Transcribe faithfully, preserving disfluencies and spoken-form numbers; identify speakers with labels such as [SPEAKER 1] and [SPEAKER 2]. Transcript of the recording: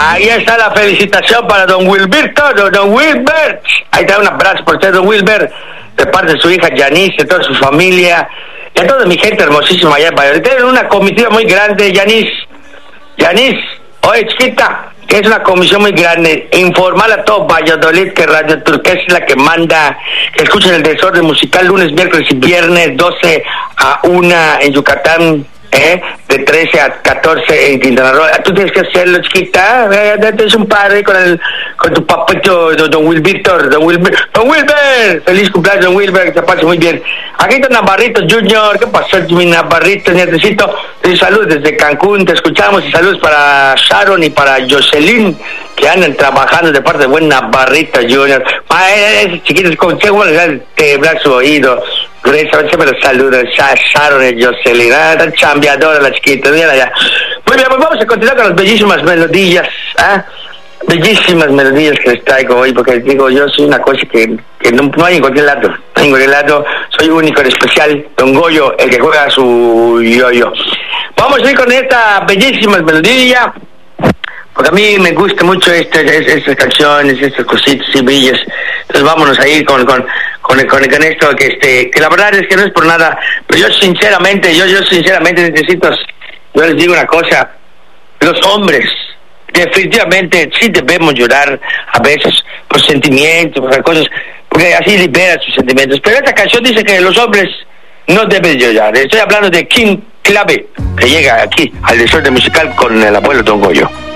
[SPEAKER 1] Ahí está la felicitación para don Wilberto, don, don Wilbert. Ahí está un abrazo por usted, don Wilbert, de parte de su hija Yanis, de toda su familia, y a toda mi gente hermosísima allá en Valladolid. Tienen una comitiva muy grande, Yanis. Yanis, oye, chiquita, que es una comisión muy grande. Informar a todo Valladolid que Radio Turquesa es la que manda, que escuchen el desorden musical lunes, miércoles y viernes, doce a una en Yucatán, ¿eh? De trece a catorce en Quintana Roo. Tú tienes que hacerlo, chiquita. Eh, date un padre con el con tu papito, don, don Wilberto, don Wilber. Don Wilber, feliz cumpleaños, don Wilber, que te pase muy bien. Aquí está Navarrito Junior. ¿Qué pasó, mi Navarrito? Necesito saludos desde Cancún, te escuchamos, y saludos para Sharon y para Jocelyn, que andan trabajando de parte de buen Navarrito Junior. Ah, esos chiquitos, ¿cómo les da el temblar su oído? Gracias, siempre los saludos, Sharon y Jocelyn, ah, tan chambeadora la chiquita, mira ya. Muy bien, pues vamos a continuar con las bellísimas melodías, ¿ah? Bellísimas melodías que les traigo hoy, porque digo, yo soy una cosa que, que no, no hay en cualquier lado, no hay en cualquier lado, soy único, en especial, don Goyo, el que juega su yo-yo. Vamos a ir con esta bellísima melodía, porque a mí me gusta mucho este, este, estas canciones, estas cositas y bellas. Entonces vámonos a ir con, con, con, con, con esto, que este, que la verdad es que no es por nada, pero yo sinceramente, yo, yo sinceramente necesito, yo les digo una cosa, los hombres, definitivamente sí debemos llorar a veces por sentimientos, por cosas, porque así liberan sus sentimientos. Pero esta canción dice que los hombres no deben llorar. Estoy hablando de King Clave, que llega aquí al desorden musical con el abuelo Don Goyo.